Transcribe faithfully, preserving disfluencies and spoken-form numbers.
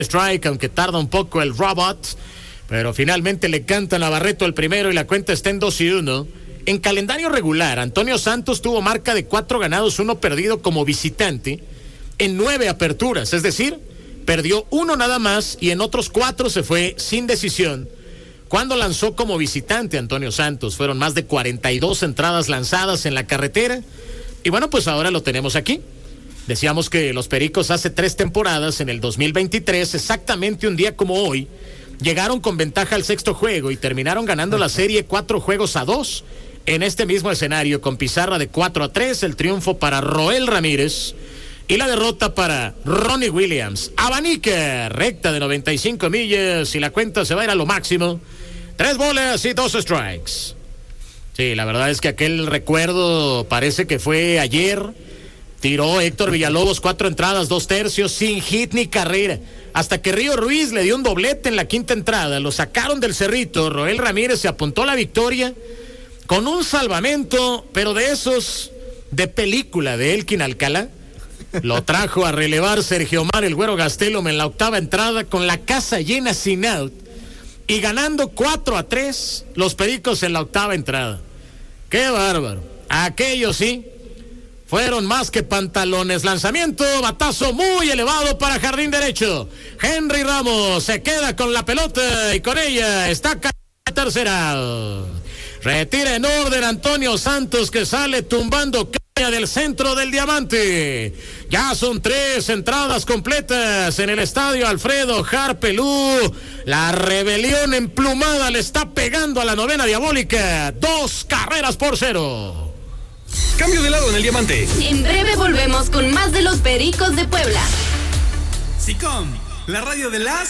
strike, aunque tarda un poco el robot, pero finalmente le cantan a Barreto el primero y la cuenta está en dos y uno. En calendario regular, Antonio Santos tuvo marca de cuatro ganados, uno perdido como visitante en nueve aperturas, es decir, perdió uno nada más y en otros cuatro se fue sin decisión. Cuando lanzó como visitante Antonio Santos, fueron más de cuarenta y dos entradas lanzadas en la carretera y bueno, pues ahora lo tenemos aquí. Decíamos que los Pericos hace tres temporadas, en el dos mil veintitrés, exactamente un día como hoy, llegaron con ventaja al sexto juego y terminaron ganando la serie cuatro juegos a dos. En este mismo escenario, con pizarra de cuatro a tres, el triunfo para Roel Ramírez y la derrota para Ronnie Williams. Abanica, recta de noventa y cinco millas y la cuenta se va a ir a lo máximo. Tres bolas y dos strikes. Sí, la verdad es que aquel recuerdo parece que fue ayer. Tiró Héctor Villalobos cuatro entradas, dos tercios, sin hit ni carrera. Hasta que Río Ruiz le dio un doblete en la quinta entrada. Lo sacaron del cerrito. Roel Ramírez se apuntó a la victoria con un salvamento, pero de esos de película de Elkin Alcalá. Lo trajo a relevar Sergio Omar el Güero Gastelum en la octava entrada con la casa llena sin out. Y ganando cuatro a tres los Pericos en la octava entrada. ¡Qué bárbaro! Aquello sí. Fueron más que pantalones. Lanzamiento, batazo muy elevado para jardín derecho. Henry Ramos se queda con la pelota y con ella está la tercera. Retira en orden Antonio Santos, que sale tumbando caña del centro del diamante. Ya son tres entradas completas en el estadio Alfredo Harpelú. La rebelión emplumada le está pegando a la novena diabólica. Dos carreras por cero. Cambio de lado en el diamante. En breve volvemos con más de los Pericos de Puebla. SICOM, la radio de las